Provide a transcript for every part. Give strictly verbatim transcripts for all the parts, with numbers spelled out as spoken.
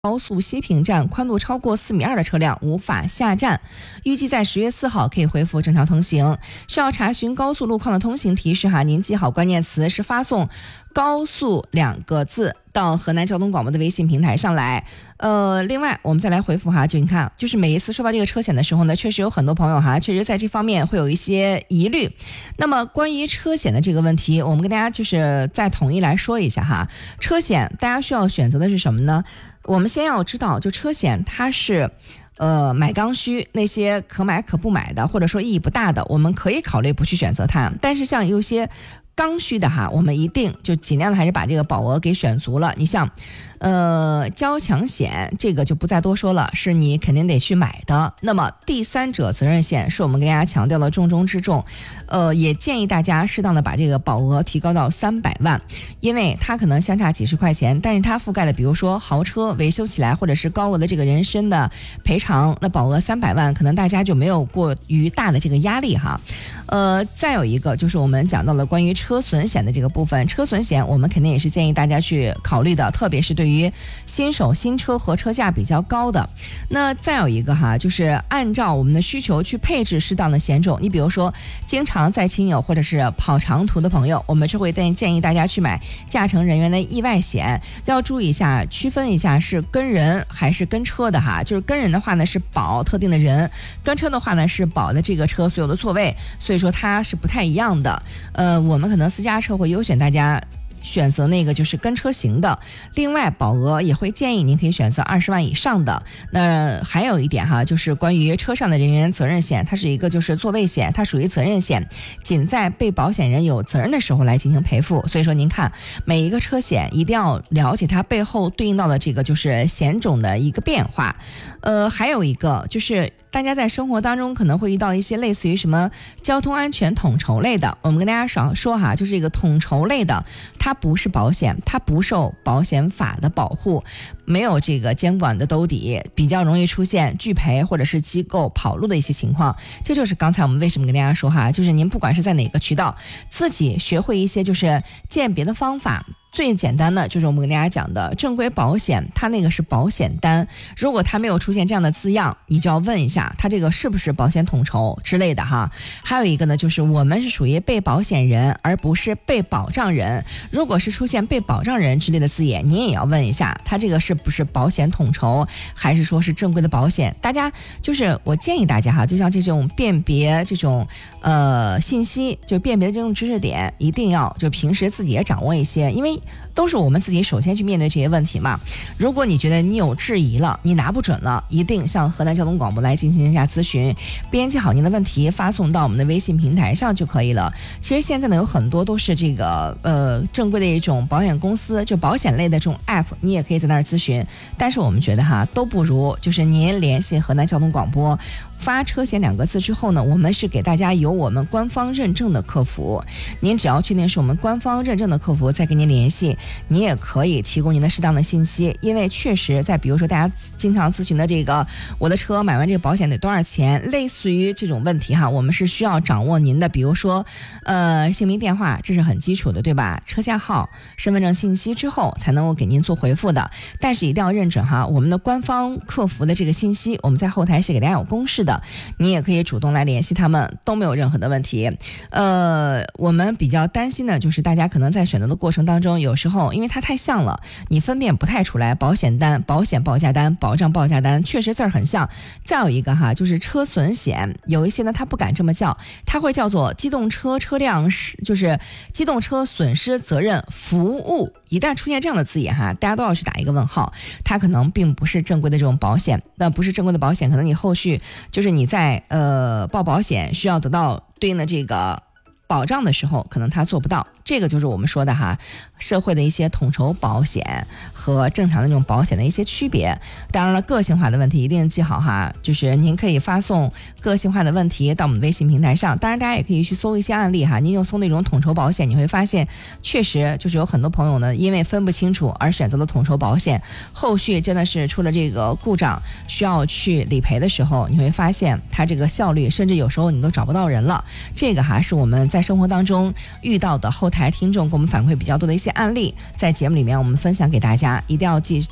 高速西平站宽度超过四米二的车辆无法下站，预计在十月四号可以恢复正常通行。需要查询高速路况的通行提示哈，您记好关键词是发送高速两个字到河南交通广播的微信平台上来。呃，另外我们再来回复哈，就你看，就是每一次说到这个车险的时候呢，确实有很多朋友哈，确实在这方面会有一些疑虑。那么关于车险的这个问题，我们跟大家就是再统一来说一下哈。车险大家需要选择的是什么呢？我们先要知道，就车险它是呃买刚需，那些可买可不买的，或者说意义不大的，我们可以考虑不去选择它。但是像有些刚需的哈，我们一定就尽量的还是把这个保额给选足了。你像呃交强险，这个就不再多说了，是你肯定得去买的。那么第三者责任险是我们跟大家强调的重中之重，呃也建议大家适当的把这个保额提高到三百万，因为它可能相差几十块钱，但是它覆盖的比如说豪车维修起来或者是高额的这个人身的赔偿，那保额三百万可能大家就没有过于大的这个压力哈。呃再有一个就是我们讲到了关于车损险的这个部分，车损险我们肯定也是建议大家去考虑的，特别是对于新手新车和车价比较高的。那再有一个哈，就是按照我们的需求去配置适当的险种。你比如说经常载亲友或者是跑长途的朋友，我们就会建议大家去买驾乘人员的意外险，要注意一下，区分一下是跟人还是跟车的哈。就是跟人的话呢是保特定的人，跟车的话呢是保的这个车所有的座位，所以说它是不太一样的。呃，我们可能私家车会优选大家选择那个就是跟车型的，另外保额也会建议您可以选择二十万以上的。那还有一点哈，就是关于车上的人员责任险，它是一个就是座位险，它属于责任险，仅在被保险人有责任的时候来进行赔付。所以说您看每一个车险一定要了解它背后对应到的这个就是险种的一个变化。呃，还有一个就是大家在生活当中可能会遇到一些类似于什么交通安全统筹类的，我们跟大家少说哈，就是这个统筹类的，它不是保险，它不受保险法的保护，没有这个监管的兜底，比较容易出现拒赔或者是机构跑路的一些情况。这就是刚才我们为什么跟大家说哈，就是您不管是在哪个渠道，自己学会一些就是鉴别的方法。最简单的就是我们跟大家讲的正规保险，它那个是保险单，如果它没有出现这样的字样，你就要问一下它这个是不是保险统筹之类的哈。还有一个呢，就是我们是属于被保险人而不是被保障人，如果是出现被保障人之类的字眼，你也要问一下它这个是不是保险统筹还是说是正规的保险。大家就是我建议大家哈，就像这种辨别这种呃信息，就辨别的这种知识点，一定要就平时自己也掌握一些，因为都是我们自己首先去面对这些问题嘛。如果你觉得你有质疑了，你拿不准了，一定向河南交通广播来进行一下咨询，编辑好您的问题发送到我们的微信平台上就可以了。其实现在呢有很多都是这个呃正规的一种保险公司，就保险类的这种 app， 你也可以在那儿咨询。但是我们觉得哈都不如就是您联系河南交通广播，发车险两个字之后呢，我们是给大家有我们官方认证的客服，您只要确定是我们官方认证的客服再跟您联系，你也可以提供您的适当的信息。因为确实在比如说大家经常咨询的这个我的车买完这个保险得多少钱，类似于这种问题哈，我们是需要掌握您的比如说呃姓名电话，这是很基础的对吧，车架号身份证信息之后才能够给您做回复的。但是一定要认准哈，我们的官方客服的这个信息我们在后台是给大家有公示的，你也可以主动来联系他们，都没有任何的问题。呃，我们比较担心的就是大家可能在选择的过程当中，有时候因为它太像了，你分辨不太出来保险单、保险报价单、保障报价单，确实字儿很像。再有一个哈，就是车损险，有一些呢它不敢这么叫，它会叫做机动车车辆就是机动车损失责任服务。一旦出现这样的字眼哈，大家都要去打一个问号，它可能并不是正规的这种保险。那不是正规的保险，可能你后续就是你在呃报保险需要得到对应的这个保障的时候，可能他做不到。这个就是我们说的哈，社会的一些统筹保险和正常的这种保险的一些区别。当然了，个性化的问题一定记好哈，就是您可以发送个性化的问题到我们的微信平台上。当然大家也可以去搜一些案例哈，您就搜那种统筹保险，你会发现确实就是有很多朋友呢因为分不清楚而选择了统筹保险，后续真的是出了这个故障需要去理赔的时候，你会发现它这个效率甚至有时候你都找不到人了。这个哈是我们在生活当中遇到的后台听众给我们反馈比较多的一些案例，在节目里面我们分享给大家，一定要记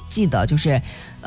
记得就是。